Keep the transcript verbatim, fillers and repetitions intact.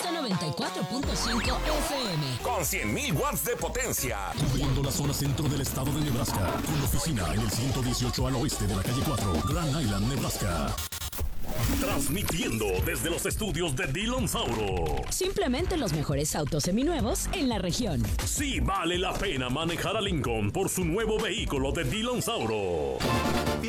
Nexa noventa y cuatro punto cinco F M. Con cien mil watts de potencia. Cubriendo la zona centro del estado de Nebraska. Con oficina en el ciento dieciocho al oeste de la calle cuatro, Grand Island, Nebraska. Transmitiendo desde los estudios de Dillon Sauro. Simplemente los mejores autos seminuevos en la región. Sí vale la pena manejar a Lincoln por su nuevo vehículo de Dillon Sauro.